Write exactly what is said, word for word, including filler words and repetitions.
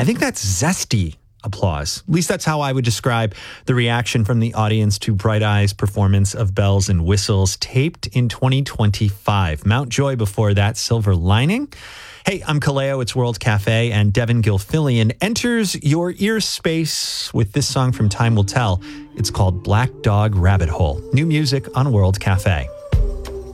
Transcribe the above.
I think that's zesty applause. At least that's how I would describe the reaction from the audience to Bright Eyes' performance of Bells and Whistles, taped in twenty twenty-five. Mount Joy before that, Silver Lining. Hey, I'm Kaleo, it's World Cafe, and Devin Gilfillian enters your ear space with this song from Time Will Tell. It's called Black Dog Rabbit Hole. New music on World Cafe.